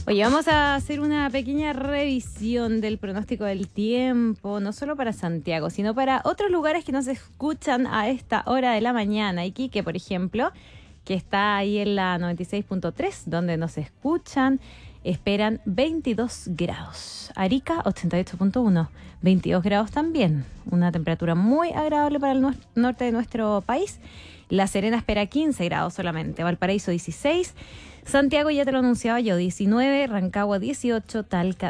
Oye, vamos a hacer una pequeña revisión del pronóstico del tiempo, no solo para Santiago, sino para otros lugares que nos escuchan a esta hora de la mañana. Iquique, por ejemplo, que está ahí en la 96.3, donde nos escuchan, esperan 22 grados. Arica, 88.1, 22 grados también. Una temperatura muy agradable para el norte de nuestro país. La Serena espera 15 grados solamente, Valparaíso 16, Santiago ya te lo anunciaba yo, 19, Rancagua 18, Talca